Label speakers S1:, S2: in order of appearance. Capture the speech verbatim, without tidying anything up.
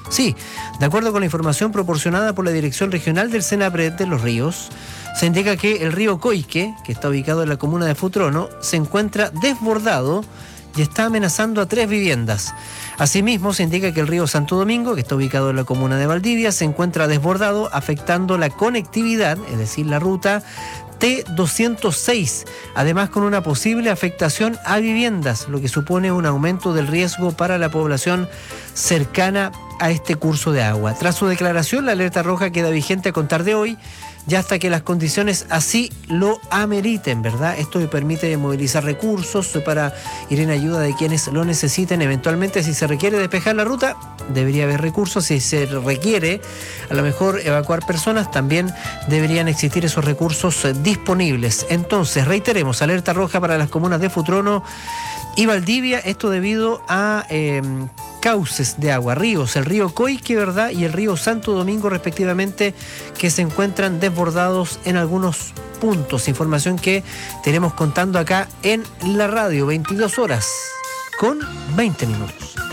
S1: Sí, de acuerdo con la información proporcionada por la Dirección Regional del Senapred de Los Ríos, se indica que el río Coique, que está ubicado en la comuna de Futrono, se encuentra desbordado y está amenazando a tres viviendas. Asimismo, se indica que el río Santo Domingo, que está ubicado en la comuna de Valdivia, se encuentra desbordado, afectando la conectividad, es decir, la ruta T doscientos seis, además con una posible afectación a viviendas, lo que supone un aumento del riesgo para la población cercana a este curso de agua. Tras su declaración, la alerta roja queda vigente a contar de hoy, ya hasta que las condiciones así lo ameriten, ¿verdad? Esto permite movilizar recursos para ir en ayuda de quienes lo necesiten. Eventualmente, si se requiere despejar la ruta, debería haber recursos. Si se requiere, a lo mejor, evacuar personas, también deberían existir esos recursos disponibles. Entonces, reiteremos, alerta roja para las comunas de Futrono y Valdivia, esto debido a eh, cauces de agua, ríos, el río Coique, ¿verdad?, y el río Santo Domingo, respectivamente, que se encuentran desbordados en algunos puntos. Información que tenemos contando acá en la radio, veintidós horas con veinte minutos.